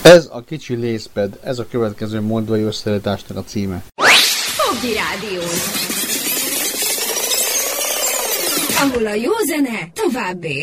Ez a kicsi lészped, ez a következő moldvai összeállításnak a címe. Fogdi Rádió, ahol a jó zene tovább él.